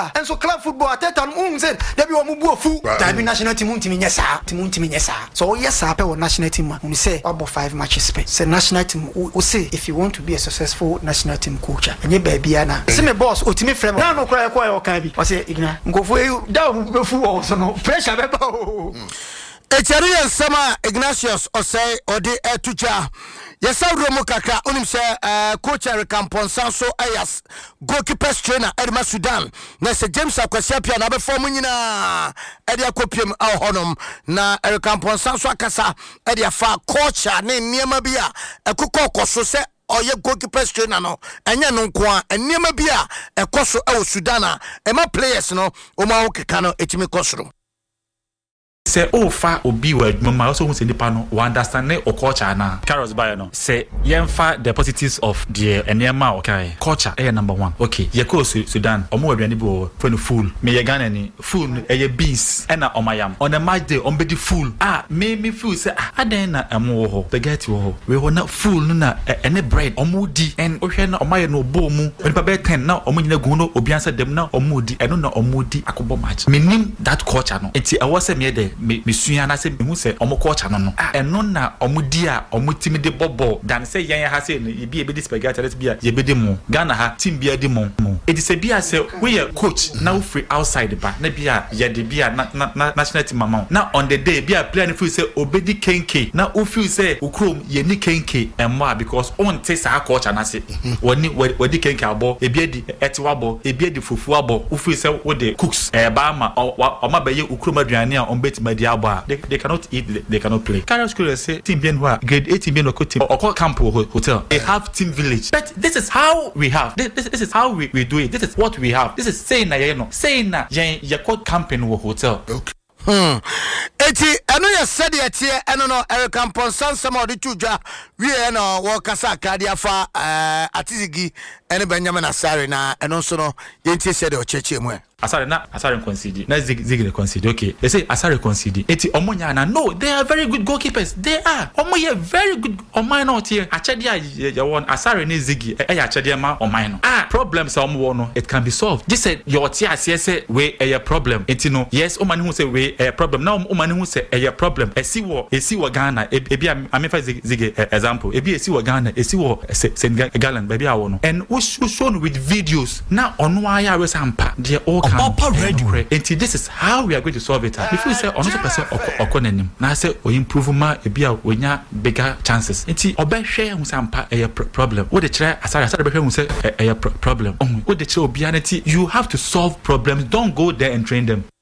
bia enso club football ateta no say there be omo bu ofu that be national team ntimi nyesa so yes pe wo national team we say about 5 matches pe say national team we say if you want to be a successful national team coach enye ba bia na say me boss otimi frame na no kra e kan bi o say igna ngofo e da bu fu o so no pressure be ba o Echarian Sama Ignatius Osei Ode Etuja. Yes, I romo kakra unim se coach Recompensa so ayas goalkeepers trainer Edma Sudan. Na se James Akwasiapia na be form nyina ede akopiem a honom na Recompensa so akasa ede afa coach ne niema bia ekokọ koso se oye goalkeepers trainer no enye no nko a niema bia ekoso e wo Sudan a ema players no o ma wo keka no etimi kosoro. Say fa obi wa mama also who say nipa no understand o culture na Carlos Bayo no say yemfa the positives of the enema okay culture number 1 okay ye ko Sudan omo aduane bi wo for no fool me ye Ghana ni fool ye beans na omayam on a match day on be the fool me fool say adan na amo ho spaghetti ho we ho na fool no na ene bread omo di en ohwe na omaye no bo mu nipa be 10 na omo nyina gu no obi ansa dem na omo di eno na omo di akobo match me nim that culture no enti e was me de me suya na se me hu se omo culture no eno na omo di a omo timi de bobo dan se yan ha se e bi e be di spaghetti let bia ye be di mo Ghana ha team bia di mo it is a bia se we are coach now free outside ba na bia ye de bia na national team mama na on the day bia player no feel say obedi kenke na o feel say ukrom ye ni kenke emma because on te sa culture na se woni wodi kenke abo e bia di etiwabo e bia di fufu abo o feel say wo de cooks ba ma o ma ba ye ukrom aduane a on beti ma di abo they cannot eat they cannot play. Carlos School say team bien wa grade 8 team bien or team or camp hotel they have team village but this is how we have this is how we do it. This is what we have. This is saying na you know saying na ye called camping wo hotel. Okay. Eti eno ye said ye eno no Recompensa sama odi tuja we no wo kasa kadia fa atizigi ene Benjamin Asare na eno so no ye ntie said o cheche mu Asare concede na zig concede okay they say Asare concede eti omonya na no they are very good goalkeepers they are omoye very good omai no tie achede ya won Asare ne zigi ya achede ma omai no problems omo no it can be solved this said your tie say we a problem eti no yes omani hu say we a problem now omani hu say a problem esi wo Ghana ebi amefa zigi example ebi esi wo Ghana esi wo Senegal baby awo no and we shown with videos now onu aya we sampa they all and this is how we are going to solve it. If we say on person okonanim na say o improve ma ebia onya bigger chances enti obehwe hu sampa a problem what the try asare behwe hu say a problem what the try obianity you have to solve problems don't go there and train them.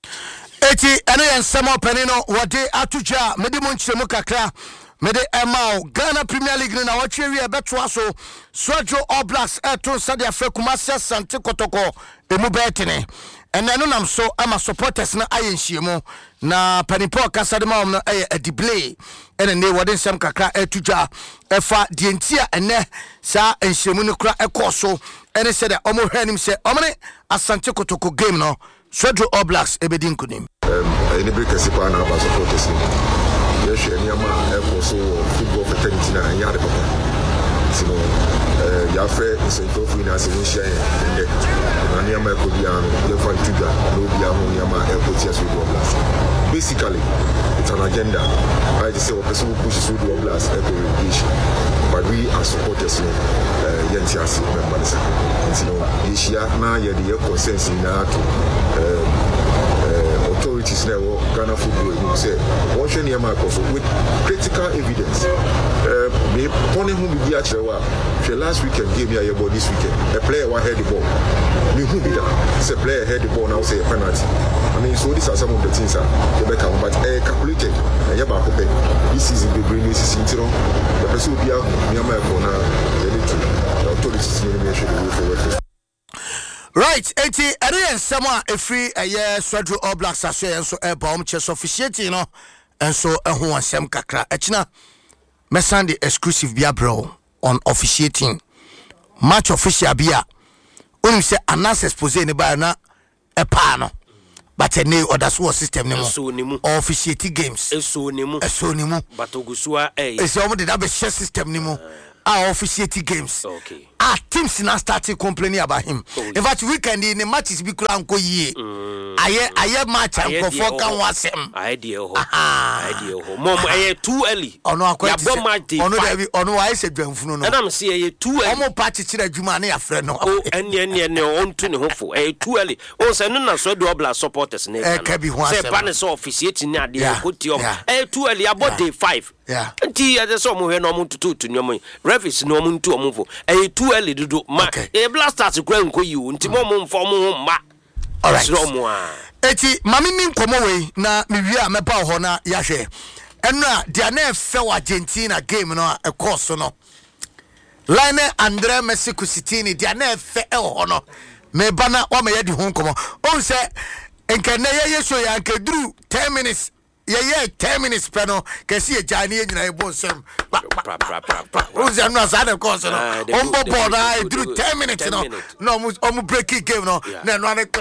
Eti eno yen samo penino wode atuja mede mo nchiremu kakra mede emao Ghana Premier League na watwe wi ebeto aso Swadro All Blacks eto sadia Kumasi Sante Kotoko emu betene ene nam so ama supporters na ayenhyiemu na panipo kasa de ma no display ene ne wode nsem kakra etuja efa de ntia ene sa enhyiemu no kra ekoso ene se de omo hwanim se omne Asante Kotoko game no Swadro All Blacks ebedi nkunim ene break sipa na ba supporters yes any ama ekoso football fraternity na yare papa sino ya fe sento fu na se share ende na ni ama ekodiano ye fan tuga no bia ho ni ama ekotia so do blast basically it's an agenda I just say what person push so do blast education but we are supporters no yentiasi members sino yeshia na ye de consensus na to authorities now Ghana football you say what should you with critical evidence me pony who be actually last weekend game here about this weekend a player one head the ball me who be that say player head the ball now say a penalty I mean so these are some of the things they become but calculated and you back this season be bring this season you know the person will be out me am na they need to the authorities need to make sure they go forward. Right, eti ere nsema efri eye Swadro All Blacks aso enso eba chess officiating no enso eho ansem kakra echina mesande exclusive bia bro on officiating match official bia onim se anas expose ne ba na epa no but any other system nimo officiating games eso nimo but ogusua ese omo de da be share system nimo our officiating games. Okay. Our teams now started complaining about him. In fact, weekend in the matches be kranko ye. I match and go for can was him. Idea ho. Mom, too early. Oh no, I got my day. Oh no, I said Benfuno. And I'm saying too early. Omo party chira Jumani a friend no. Oh, and on to the hopeful. Too early. Oh, so no so do obla supporters name. Say banners officiating na dey put you. Too early about day 5. Yeah. Nti ade so mo hwe no mo tutu nyomo. Refs no mo ntu omfo. Too early do ma. Blasters kura nko yi nti mo mfo mo ma. All right. Eti mami ni nkomo we na mewie a mepa ho na ya hwe. Enra dia na efe wa Argentina game no e course no. Lionel André Messi Kusitini dia na efe e ho no. Me bana o me yedi ho nkomo. On se enka na ye so ya nka duru 10 minutes. Yeah, 10 minutes peno. Can see a Chinese in a bosom. Who's not sad course? I do 10 minutes. No, almost breaking game. No, then run it.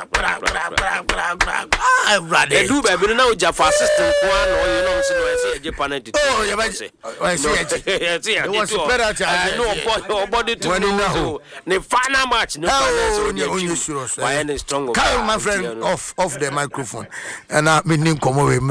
I'm ready. Do baby now, Jaffa system. Oh, I see it. It was better. I know body to know. The final match. No, strong. Carry my friend off the microphone. And I mean, come away.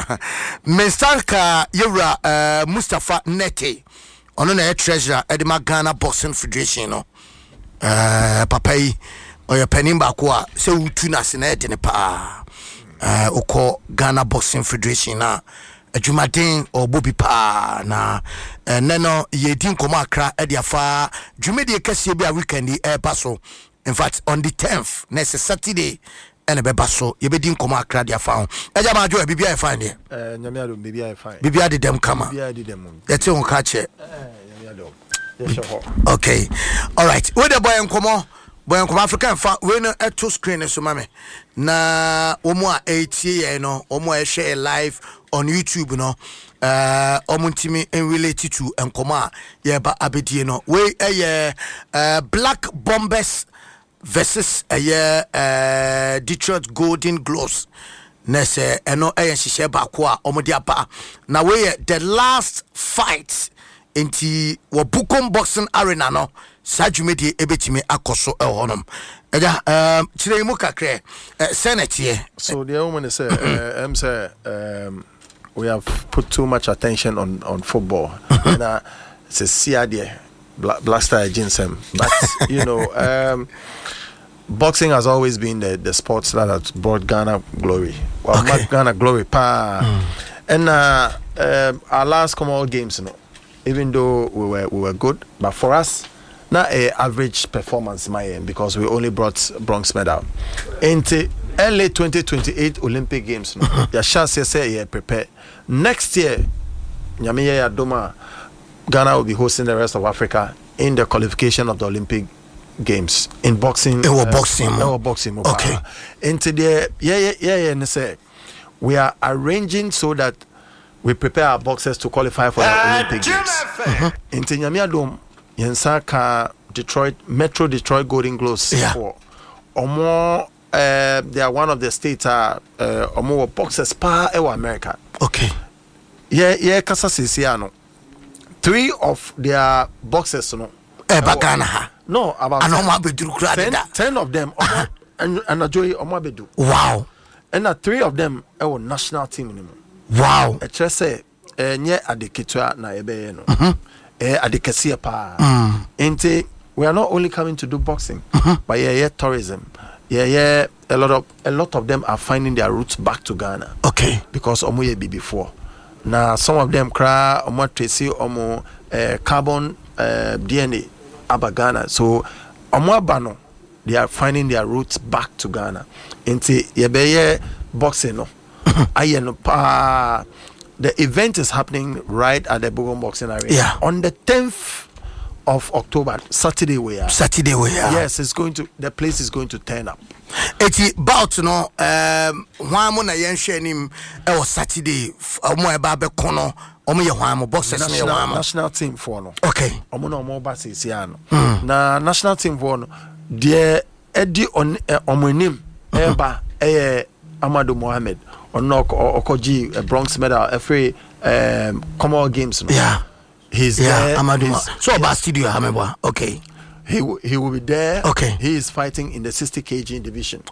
Mr. Yura Mustafa Nete ono na treasurer Edema Ghana Boxing Federation no papa yi oya panin ba ko a se utu na se na ede ne pa ukọ Ghana Boxing Federation na adwumaden obobi pa na neno yedin koma akra ede afa dwumede kase bi a weekend e paso. In fact on the 10th next Saturday and a bebaso, you be din come akra dia found. Eja ma jo bibia e fine there. Nyamiado bibia e fine. Bibia de dem kama. Bibia de dem. Yete on catch it. Nyamiado. Yes, okay. All right. We the boy enkomo African fa we no eto screen so mame. Na omo a 80 no, omo a share live on YouTube no. Omuntimi in related to enkomo ye ba abedie no. We Black Bombers versus Detroit Golden Gloves. Nese eno shishe bakwa omodiapa. Na we the last fight inti Wabukom Boxing Arena no. Sajumedi ebetime akoso honom. Eja chire mu kakre Senate. So the woman say we have put too much attention on football. And it's a CID Blaster Ginsem. But you know boxing has always been the sports that has brought Ghana glory. Well, okay. Ghana glory, and our last Commonwealth Games, you know, even though we were good, but for us, not a average performance, my end, because we only brought bronze medal. Into early 2028 Olympic Games, your chance say prepare next year. Nyamiya Doma, Ghana will be hosting the rest of Africa in the qualification of the Olympic Games in boxing. Boxing. Okay. Into the and say we are arranging so that we prepare our boxers to qualify for the Olympic Games. Into Nyamiya Dome, Yensaka Metro Detroit Golden Gloves. For Omo, they are one of the states Omo boxers pa America. Okay. Kasa Sisiano. 3 of their boxers, no. Ghana. No, about 10 of them. And Ajoy Omabedu. Wow. And 3 of them are national team. Wow. A tresse, nye adiketua na ebe no. Adikesia pa. Ente, we are not only coming to do boxing, but tourism. A lot of them are finding their roots back to Ghana. Okay. Because omoye be before. Now some of them cry omo tracy omo carbon DNA aba Ghana. So omo abano, they are finding their roots back to Ghana. Into yebeye boxing no. The event is happening right at the Bogon Boxing Arena. Yeah. On the 10th of October, Saturday we are. Yes, the place is going to turn up. Eti bout no hwan mo na yen hwe nim e was Saturday omo e ba be kono omo ye hwan mo boxers me hwan mo national team for no. Okay. Omo no omo ba se sia no. Na national team for no de edi on omo nim e ba Amadou Mohamed on okoji bronze medal every Commonwealth Games no. Yeah. He's there. Amadou. So about studio, Hameba. Okay. He will be there. Okay. He is fighting in the 60 kg division.